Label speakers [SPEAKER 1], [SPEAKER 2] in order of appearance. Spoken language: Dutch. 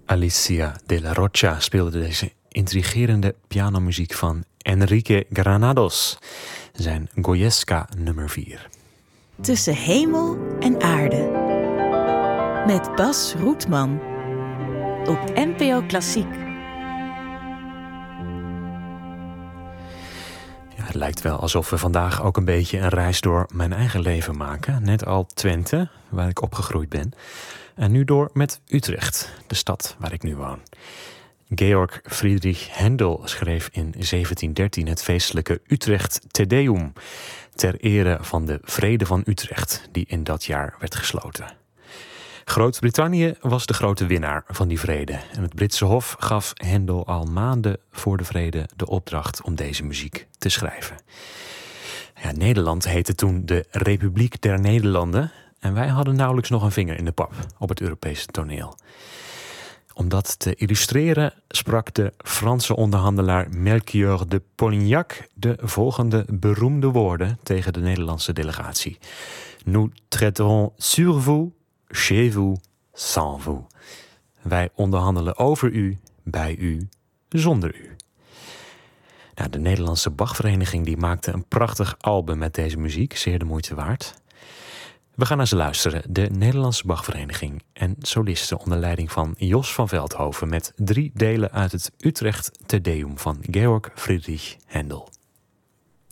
[SPEAKER 1] Alicia de la Rocha speelde deze intrigerende pianomuziek van Enrique Granados, zijn Goyesca nummer 4.
[SPEAKER 2] Tussen hemel en aarde. Met Bas Roetman. Op NPO Klassiek.
[SPEAKER 1] Ja, het lijkt wel alsof we vandaag ook een beetje een reis door mijn eigen leven maken. Net al Twente, waar ik opgegroeid ben. En nu door met Utrecht, de stad waar ik nu woon. Georg Friedrich Händel schreef in 1713 het feestelijke Utrecht Te Deum ter ere van de Vrede van Utrecht, die in dat jaar werd gesloten. Groot-Brittannië was de grote winnaar van die vrede en het Britse Hof gaf Händel al maanden voor de vrede de opdracht om deze muziek te schrijven. Ja, Nederland heette toen de Republiek der Nederlanden en wij hadden nauwelijks nog een vinger in de pap op het Europese toneel. Om dat te illustreren sprak de Franse onderhandelaar Melchior de Polignac de volgende beroemde woorden tegen de Nederlandse delegatie. Nous traiterons sur vous, chez vous, sans vous. Wij onderhandelen over u, bij u, zonder u. Nou, de Nederlandse Bachvereniging die maakte een prachtig album met deze muziek, zeer de moeite waard. We gaan naar ze luisteren, de Nederlandse Bachvereniging en solisten onder leiding van Jos van Veldhoven met 3 delen uit het Utrecht Te Deum van Georg Friedrich Händel.